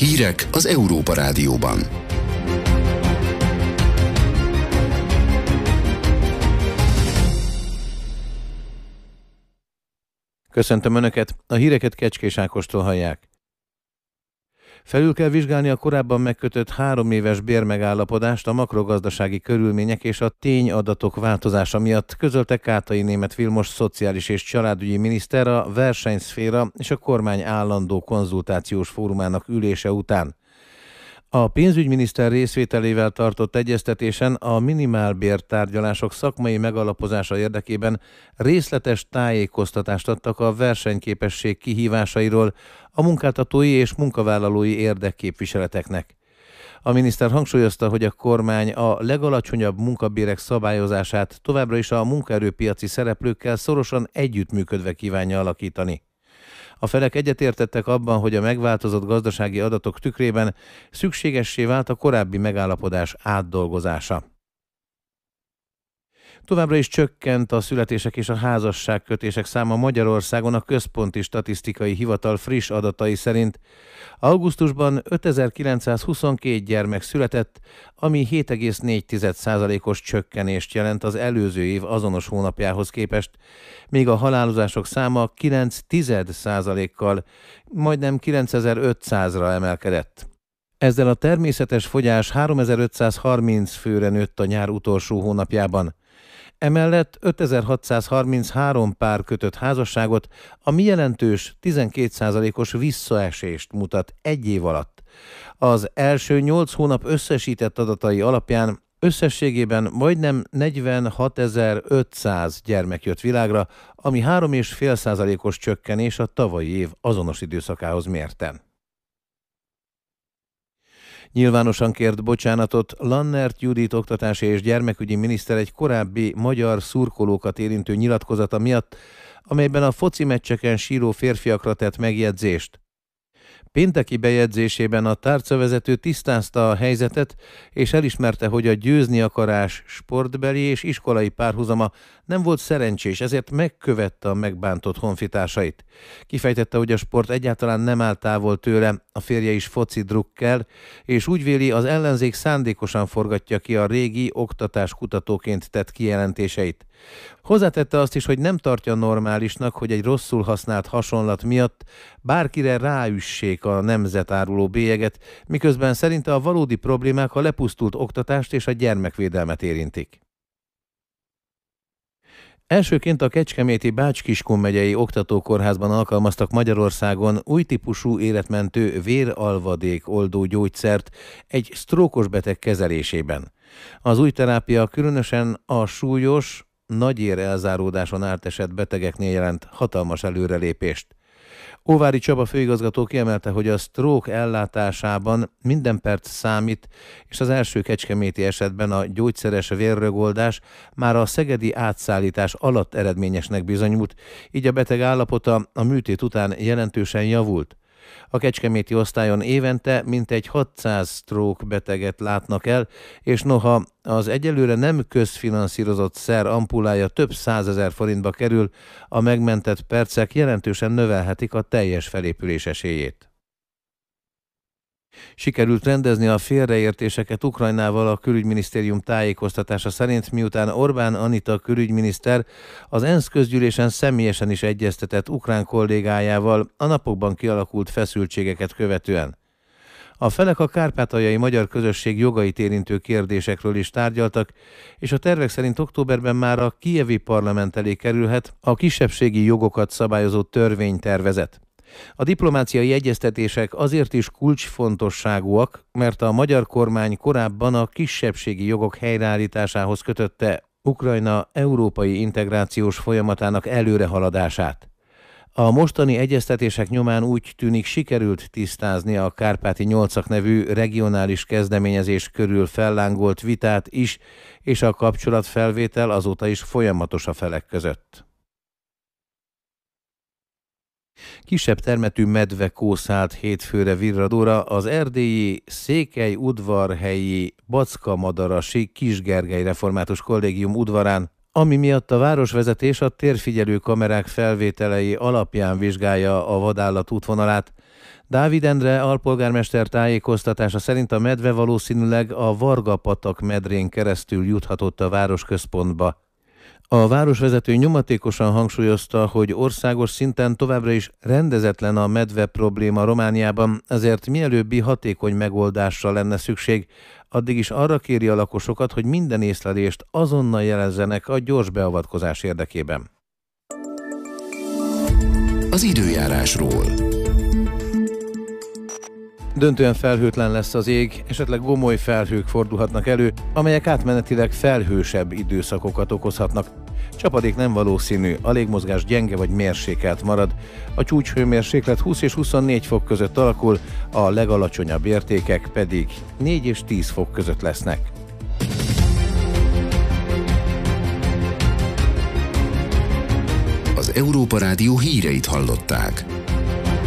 Hírek az Európa Rádióban. Köszöntöm Önöket, a híreket Kecskés Ákostól hallják. Felül kell vizsgálni a korábban megkötött 3 éves bérmegállapodást a makrogazdasági körülmények és a tényadatok változása miatt, közölte Kátai Németh Vilmos szociális és családügyi miniszter a versenyszféra és a kormány állandó konzultációs fórumának ülése után. A pénzügyminiszter részvételével tartott egyeztetésen a minimálbér tárgyalások szakmai megalapozása érdekében részletes tájékoztatást adtak a versenyképesség kihívásairól a munkáltatói és munkavállalói érdekképviseleteknek. A miniszter hangsúlyozta, hogy a kormány a legalacsonyabb munkabérek szabályozását továbbra is a munkaerőpiaci szereplőkkel szorosan együttműködve kívánja alakítani. A felek egyetértettek abban, hogy a megváltozott gazdasági adatok tükrében szükségessé vált a korábbi megállapodás átdolgozása. Továbbra is csökkent a születések és a házasságkötések száma Magyarországon a Központi Statisztikai Hivatal friss adatai szerint. Augusztusban 5922 gyermek született, ami 7,4%-os csökkenést jelent az előző év azonos hónapjához képest, míg a halálozások száma 9,1%-kal, majdnem 9500-ra emelkedett. Ezzel a természetes fogyás 3530 főre nőtt a nyár utolsó hónapjában. Emellett 5633 pár kötött házasságot, ami jelentős 12%-os visszaesést mutat egy év alatt. Az első 8 hónap összesített adatai alapján összességében majdnem 46.500 gyermek jött világra, ami 3,5%-os csökkenés a tavalyi év azonos időszakához mérten. Nyilvánosan kért bocsánatot Lannert Judit oktatási és gyermekügyi miniszter egy korábbi magyar szurkolókat érintő nyilatkozata miatt, amelyben a foci meccseken síró férfiakra tett megjegyzést. Pénteki bejegyzésében a tárcavezető tisztázta a helyzetet, és elismerte, hogy a győzni akarás sportbeli és iskolai párhuzama nem volt szerencsés, ezért megkövette a megbántott honfitársait. Kifejtette, hogy a sport egyáltalán nem áll távol tőle, a férje is foci drukkel, és úgy véli, az ellenzék szándékosan forgatja ki a régi oktatáskutatóként tett kijelentéseit. Hozzátette azt is, hogy nem tartja normálisnak, hogy egy rosszul használt hasonlat miatt bárkire ráüssék a nemzetáruló bélyeget, miközben szerinte a valódi problémák a lepusztult oktatást és a gyermekvédelmet érintik. Elsőként a kecskeméti Bács-Kiskun megyei oktatókórházban alkalmaztak Magyarországon új típusú életmentő véralvadék oldó gyógyszert egy sztrókos beteg kezelésében. Az új terápia különösen a súlyos, nagyér elzáródáson átesett betegeknél jelent hatalmas előrelépést. Óvári Csaba főigazgató kiemelte, hogy a stroke ellátásában minden perc számít, és az első kecskeméti esetben a gyógyszeres vérrögoldás már a szegedi átszállítás alatt eredményesnek bizonyult, így a beteg állapota a műtét után jelentősen javult. A kecskeméti osztályon évente mintegy 600 stroke beteget látnak el, és noha az egyelőre nem közfinanszírozott szer ampullája több 100 000 forintba kerül, a megmentett percek jelentősen növelhetik a teljes felépülés esélyét. Sikerült rendezni a félreértéseket Ukrajnával a külügyminisztérium tájékoztatása szerint, miután Orbán Anita külügyminiszter az ENSZ közgyűlésen személyesen is egyeztetett ukrán kollégájával a napokban kialakult feszültségeket követően. A felek a kárpátaljai magyar közösség jogait érintő kérdésekről is tárgyaltak, és a tervek szerint októberben már a kijevi parlament elé kerülhet a kisebbségi jogokat szabályozó törvénytervezet. A diplomáciai egyeztetések azért is kulcsfontosságúak, mert a magyar kormány korábban a kisebbségi jogok helyreállításához kötötte Ukrajna európai integrációs folyamatának előrehaladását. A mostani egyeztetések nyomán úgy tűnik sikerült tisztázni a Kárpáti Nyolcak nevű regionális kezdeményezés körül fellángolt vitát is, és a kapcsolatfelvétel azóta is folyamatos a felek között. Kisebb termetű medvekó szállt hétfőre Virradóra az erdélyi Székelyudvarhelyi Backa-Madarasi Kisgergely Református Kollégium udvarán, ami miatt a városvezetés a térfigyelő kamerák felvételei alapján vizsgálja a vadállat útvonalát, Dávid Endre alpolgármester tájékoztatása szerint a medve valószínűleg a Varga-patak medrén keresztül juthatott a városközpontba. A városvezető nyomatékosan hangsúlyozta, hogy országos szinten továbbra is rendezetlen a medve probléma Romániában, ezért mielőbbi hatékony megoldásra lenne szükség. Addig is arra kéri a lakosokat, hogy minden észlelést azonnal jelezzenek a gyors beavatkozás érdekében. Az időjárásról. Döntően felhőtlen lesz az ég, esetleg gomoly felhők fordulhatnak elő, amelyek átmenetileg felhősebb időszakokat okozhatnak. Csapadék nem valószínű, a légmozgás gyenge vagy mérsékelt marad. A csúcshőmérséklet 20 és 24 fok között alakul, a legalacsonyabb értékek pedig 4 és 10 fok között lesznek. Az Európa Rádió híreit hallották.